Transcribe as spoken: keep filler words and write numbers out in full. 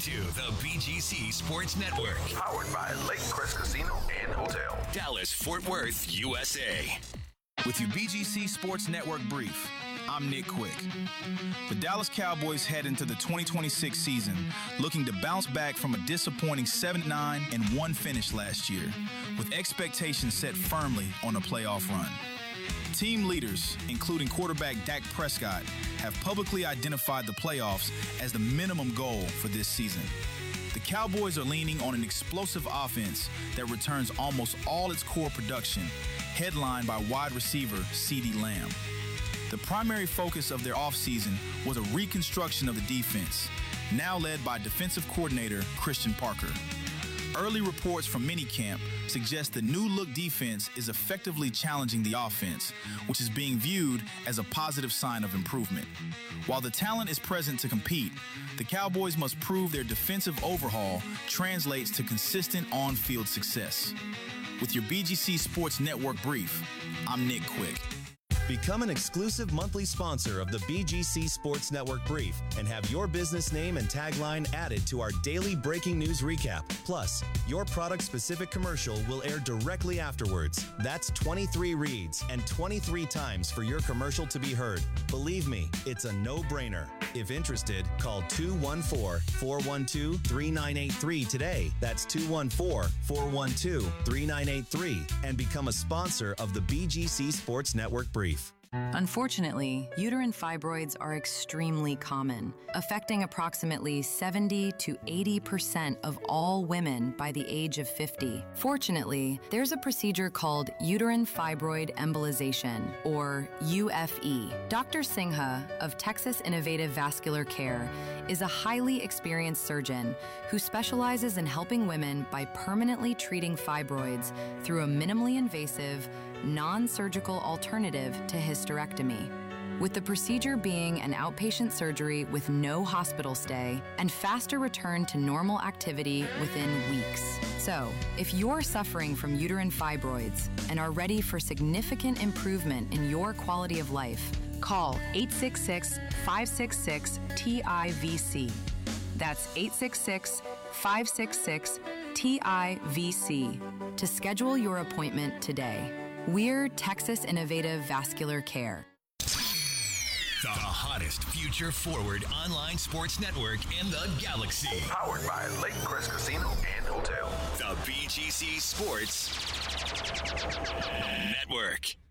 to the B G C Sports Network. Powered by Lake Crest Casino and Hotel. Dallas, Fort Worth, U S A. With your B G C Sports Network brief, I'm Nick Quick. The Dallas Cowboys head into the twenty twenty-six season looking to bounce back from a disappointing seven and nine and one finish last year, with expectations set firmly on a playoff run. Team leaders, including quarterback Dak Prescott, have publicly identified the playoffs as the minimum goal for this season. The Cowboys are leaning on an explosive offense that returns almost all its core production, headlined by wide receiver CeeDee Lamb. The primary focus of their offseason was a reconstruction of the defense, now led by defensive coordinator Christian Parker. Early reports from minicamp suggest the new-look defense is effectively challenging the offense, which is being viewed as a positive sign of improvement. While the talent is present to compete, the Cowboys must prove their defensive overhaul translates to consistent on-field success. With your B G C Sports Network brief, I'm Nick Quick. Become an exclusive monthly sponsor of the B G C Sports Network Brief and have your business name and tagline added to our daily breaking news recap. Plus, your product-specific commercial will air directly afterwards. That's twenty-three reads and twenty-three times for your commercial to be heard. Believe me, it's a no-brainer. If interested, call two one four, four one two, three nine eight three today. That's two one four, four one two, three nine eight three and become a sponsor of the B G C Sports Network Brief. Unfortunately, uterine fibroids are extremely common, affecting approximately seventy to eighty percent of all women by the age of fifty. Fortunately, there's a procedure called uterine fibroid embolization, or U F E. Doctor Singha of Texas Innovative Vascular Care is a highly experienced surgeon who specializes in helping women by permanently treating fibroids through a minimally invasive, non-surgical alternative to hysterectomy, with the procedure being an outpatient surgery with no hospital stay and faster return to normal activity within weeks. So, if you're suffering from uterine fibroids and are ready for significant improvement in your quality of life, call eight six six, five six six, T I V C. That's eight six six, five six six, T I V C to schedule your appointment today. We're Texas Innovative Vascular Care. The hottest future-forward online sports network in the galaxy. Powered by Lake Crest Casino and Hotel. The B G C Sports Network.